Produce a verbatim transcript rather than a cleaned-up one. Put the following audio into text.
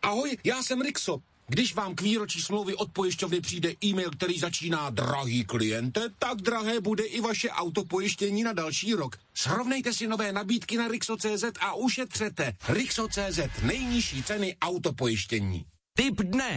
Ahoj, já jsem Rixo. Když vám k výročí smlouvy od pojišťovny přijde e-mail, který začíná drahý kliente, tak drahé bude i vaše autopojištění na další rok. Srovnejte si nové nabídky na Rixo tečka cé zet a ušetřete. Rixo tečka cé zet, nejnižší ceny autopojištění. Tip dne.